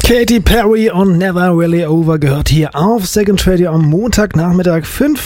Katy Perry und Never Really Over gehört hier auf Second Radio am Montagnachmittag,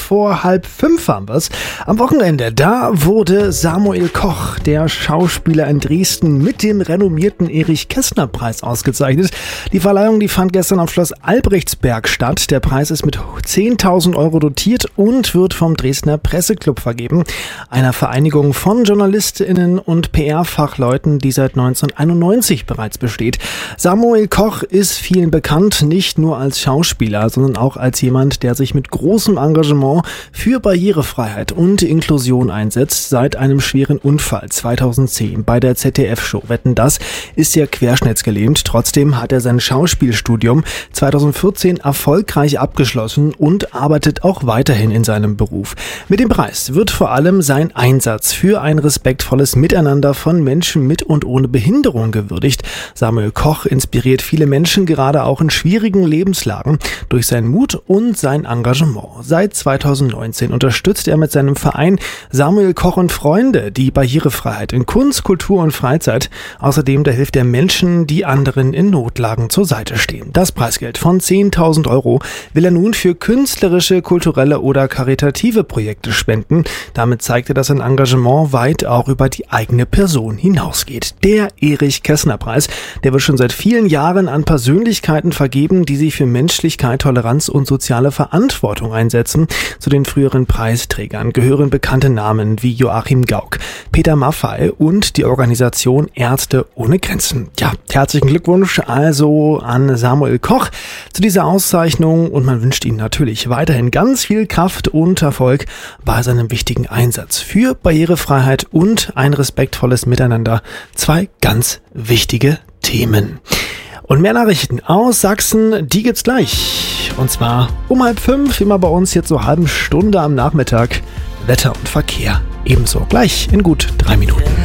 5:45 haben wir's. Am Wochenende, da wurde Samuel Koch, der Schauspieler in Dresden, mit dem renommierten Erich-Kästner-Preis ausgezeichnet. Die Verleihung, die fand gestern am Schloss Albrechtsberg statt. Der Preis ist mit 10.000 Euro dotiert und wird vom Dresdner Presseclub vergeben, einer Vereinigung von JournalistInnen und PR-Fachleuten, die seit 1991 bereits besteht. Samuel Koch ist vielen bekannt, nicht nur als Schauspieler, sondern auch als jemand, der sich mit großem Engagement für Barrierefreiheit und Inklusion einsetzt. Seit einem schweren Unfall 2010 bei der ZDF-Show Wetten, das ist er querschnittsgelähmt. Trotzdem hat er sein Schauspielstudium 2014 erfolgreich abgeschlossen und arbeitet auch weiterhin in seinem Beruf. Mit dem Preis wird vor allem sein Einsatz für ein respektvolles Miteinander von Menschen mit und ohne Behinderung gewürdigt. Samuel Koch inspiriert viele Menschen, gerade auch in schwierigen Lebenslagen, durch seinen Mut und sein Engagement. Seit 2019 unterstützt er mit seinem Verein Samuel Koch und Freunde die Barrierefreiheit in Kunst, Kultur und Freizeit. Außerdem hilft er Menschen, die anderen in Notlagen zur Seite stehen. Das Preisgeld von 10.000 Euro will er nun für künstlerische, kulturelle oder karitative Projekte spenden. Damit zeigt er, dass sein Engagement weit auch über die eigene Person hinausgeht. Der Erich-Kästner-Preis, der wird schon seit vielen Jahren an Persönlichkeiten vergeben, die sich für Menschlichkeit, Toleranz und soziale Verantwortung einsetzen. Zu den früheren Preisträgern gehören bekannte Namen wie Joachim Gauck, Peter Maffay und die Organisation Ärzte ohne Grenzen. Ja, herzlichen Glückwunsch also an Samuel Koch zu dieser Auszeichnung und man wünscht ihm natürlich weiterhin ganz viel Kraft und Erfolg bei seinem wichtigen Einsatz für Barrierefreiheit und ein respektvolles Miteinander. Zwei ganz wichtige Themen. Und mehr Nachrichten aus Sachsen, die gibt's gleich. Und zwar um 4:30, immer bei uns jetzt so halbe Stunde am Nachmittag. Wetter und Verkehr ebenso gleich in gut 3 Minuten.